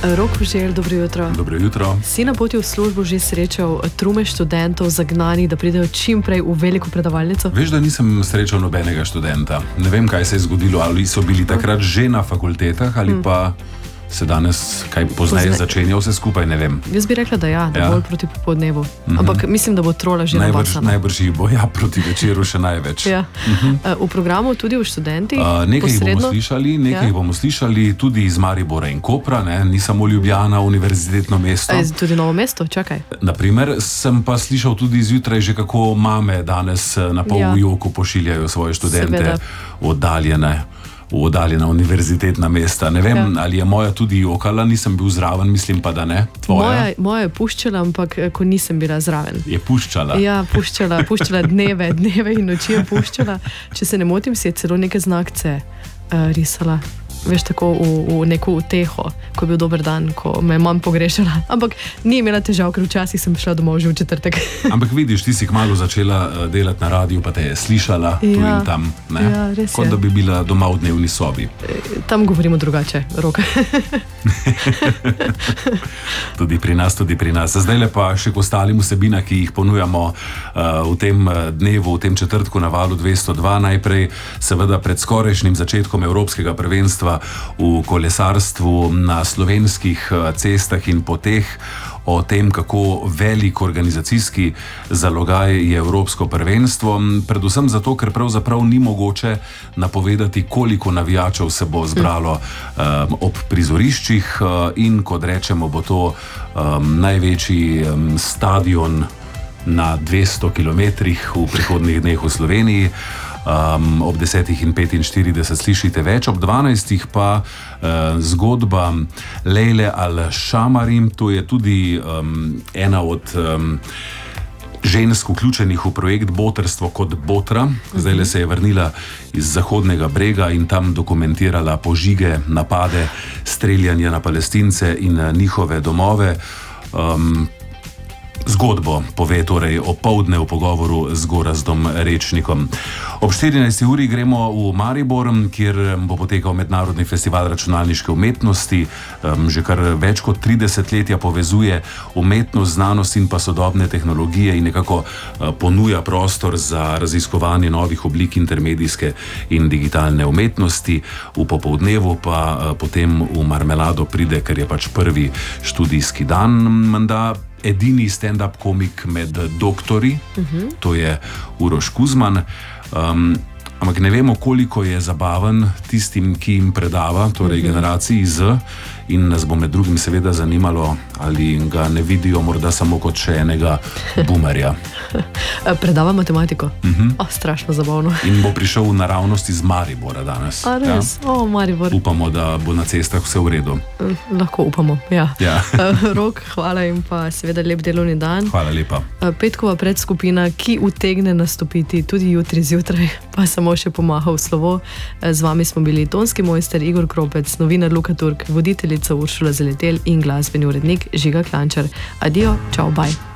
Rok Poželj, dobro jutro. Dobro jutro. Si na poti v službo že srečal trume študentov zagnanih, da pridejo čim prej v veliko predavalnico? Veš, da nisem srečal nobenega študenta. Ne vem, kaj se je zgodilo, ali so bili takrat že na fakultetah ali pa se danes kaj pozneje začenja vse skupaj, ne vem. Jaz bi rekla, da da bolj proti popoldnevu. Ampak mislim, da bo trola že nabasana. Najbrž jih bo proti večeru še največ. V programu tudi v študentih? Nekaj jih bomo slišali, tudi iz Maribora in Kopra, ni samo Ljubljana, univerzitetno mesto. Tudi Novo mesto, čakaj. Naprimer, sem pa slišal tudi zjutraj že, kako mame danes na pol v joku pošiljajo svoje študente v oddaljena univerzitetna mesta. Ne vem, ali je moja tudi jokala, nisem bil zraven, mislim pa, da ne. Tvoja? Moja je puščala, ampak ko nisem bila zraven. Je puščala? Ja, puščala dneve in noči je puščala. Če se ne motim, si je celo neke znakce risala. Veš, tako v neko uteho, ko je bil dober dan, ko me je mam pogrešala. Ampak ni imela težav, ker včasih sem šla domov že v četrtek. Ampak vidiš, ti si kmalu začela delati na radiju, pa te je slišala tu in tam. Ja, res je. Kot da bi bila doma v dnevni sobi. Tam govorimo drugače, Rok. Tudi pri nas. Zdaj pa še k ostalim vsebinam, ki jih ponujamo v tem dnevu, v tem četrtku na Valu 202. Najprej seveda pred skorajšnjim začetkom Evropskega prvenstva v kolesarstvu na slovenskih cestah in poteh, o tem, kako velik organizacijski zalogaj je Evropsko prvenstvo. Predvsem zato, ker pravzaprav ni mogoče napovedati, koliko navijačev se bo zbralo ob prizoriščih in, kot rečemo, bo to največji stadion na 200 kilometrih v prihodnjih dneh v Sloveniji. Ob 10:45 slišite več, ob 12 pa zgodba Lejle Al-Šamarim. To je tudi ena od žensk vključenih v projekt Botrstvo kot Botra. Zdaj se je vrnila iz Zahodnega brega in tam dokumentirala požige, napade, streljanje na Palestince in njihove domove. Zgodbo pove torej opoldne v pogovoru z Gorazdom Rečnikom. Ob 14. uri gremo v Maribor, kjer bo potekal Mednarodni festival računalniške umetnosti. Že kar več kot 30 letja povezuje umetnost, znanost in pa sodobne tehnologije in nekako ponuja prostor za raziskovanje novih oblik intermedijske in digitalne umetnosti. V popoldnevu pa potem v Marmelado pride, ker je pač prvi študijski dan, menda edini stand-up komik med doktori, to je Uroš Kuzman. Ampak ne vemo, koliko je zabaven tistim, ki jim predava, torej generaciji Z, in nas bo med drugim seveda zanimalo, ali ga ne vidijo morda samo kot še enega boomerja. Predava matematiko? Strašno zabavno. In bo prišel naravnost iz Maribora danes. A res? Maribor. Upamo, da bo na cestah vse v redu. Lahko upamo, Rok, hvala in pa seveda lep delovni dan. Hvala lepa. Petkova predskupina, ki utegne nastopiti tudi jutri zjutraj, pa samo še pomahal slovo. Z vami smo bili tonski mojster Igor Kropec, novinar Luka Turk, voditeljica Uršula Zaletel in glasbeni urednik Žiga Klančar. Adijo, čau, bye.